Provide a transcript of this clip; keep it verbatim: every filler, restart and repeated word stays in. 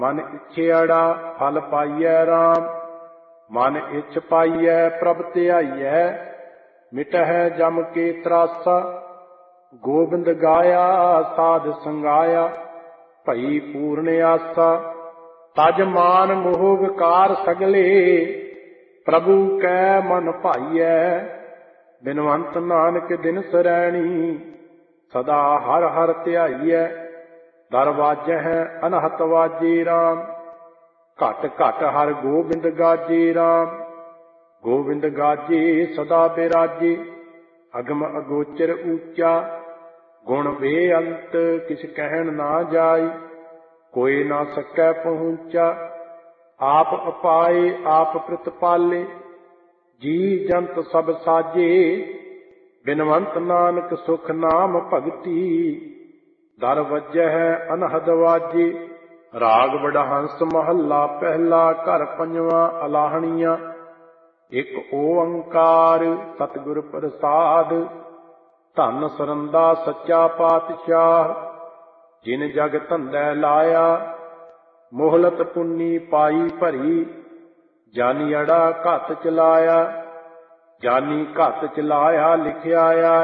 मन इच्छेड़ा फल पाइयै राम। मन इच्छ पाइयै प्रभ ध्याइयै, मिटह जम के त्रासा। गोबिंद गाया साध संगाया, भई पूर्ण आसा। तज मान मोह विकार सगले, प्रभु कै मन भाइयै। बिनवंत नानक दिन सरैणी, सदा हर हर ध्याइयै। दरवाजे है अनहत वाजे राम, घट घट हर गोबिंद गाजे राम। गोबिंद गाजे सदा बिराजे, अगम अगोचर ऊंचा। गुण बेअंत किस कहन ना जाय, कोई ना सकै पहुँचा। आप अपाए आप प्रतिपाले, जी जंत सब साजे। बिनवंत नानक सुख नाम भगति, दर वजह अनहद वाजे। राग वडहंस महला पहला, घर पंजवा अलाहणिया। एक ओंकार सतगुर प्रसाद, धन सरंदा सच्चा पातशाह। जिन जग धंधै लाया, मोहलत पुन्नी पाई भरी। जानी अड़ा घत चलाया, जानी घत चलाया लिखिया